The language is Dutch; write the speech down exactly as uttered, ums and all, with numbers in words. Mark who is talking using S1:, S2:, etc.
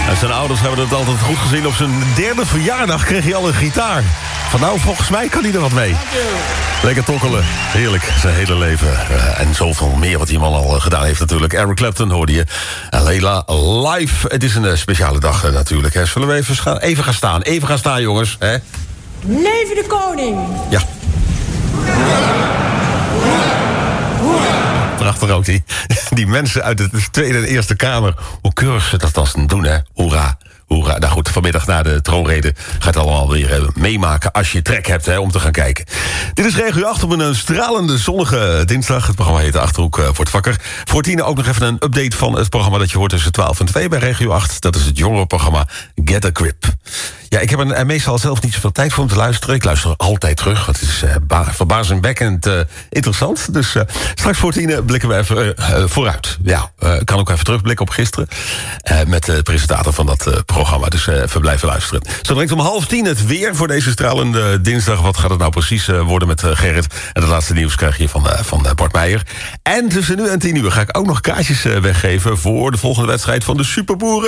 S1: En zijn ouders hebben het altijd goed gezien. Op zijn derde verjaardag kreeg hij al een gitaar. Van nou, volgens mij kan hij er wat mee. Lekker tokkelen. Heerlijk, zijn hele leven. Uh, en zoveel meer wat die man al uh, gedaan heeft natuurlijk. Eric Clapton hoorde je. En Leila live. Het is een uh, speciale dag uh, natuurlijk. Hè. Zullen we even, scha- even gaan staan? Even gaan staan, jongens. Hè?
S2: Leven de koning!
S1: Ja. Prachtig ook, die, die mensen uit de Tweede en Eerste Kamer. Hoe keurig ze dat als ze doen, hè? Hoera. Hoera. Nou goed, vanmiddag na de troonrede gaat het allemaal weer uh, meemaken als je trek hebt hè, om te gaan kijken. Dit is Regio acht op een stralende zonnige dinsdag. Het programma heet de Achterhoek uh, wordt wakker. Voor tien ook nog even een update van het programma dat je hoort tussen twaalf en twee bij Regio acht. Dat is het jongerenprogramma Get a Grip. Ja, ik heb er meestal zelf niet zoveel tijd voor om te luisteren. Ik luister altijd terug. Het is uh, ba- verbazingwekkend uh, interessant. Dus uh, straks voor tien blikken we even uh, uh, vooruit. Ja, uh, ik kan ook even terugblikken op gisteren. Uh, met de presentator van dat uh, programma. Dus uh, even blijven luisteren. Zo direct om half tien het weer voor deze stralende dinsdag. Wat gaat het nou precies uh, worden met uh, Gerrit? En het laatste nieuws krijg je van, uh, van uh, Bart Meijer. En tussen nu en tien uur ga ik ook nog kaartjes uh, weggeven voor de volgende wedstrijd van de Superboeren.